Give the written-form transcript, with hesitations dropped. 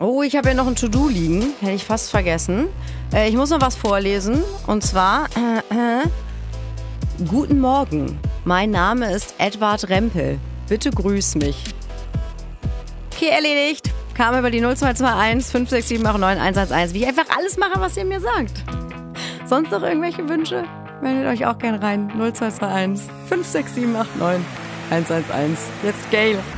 Oh, ich habe ja noch ein To-Do liegen. Hätte ich fast vergessen. Ich muss noch was vorlesen. Und zwar, Guten Morgen. Mein Name ist Edward Rempel. Bitte grüß mich. Okay, erledigt. Kam über die 0221 56789 111, wie ich einfach alles mache, was ihr mir sagt. Sonst noch irgendwelche Wünsche? Meldet euch auch gern rein. 0221 56789 111. Jetzt Gail.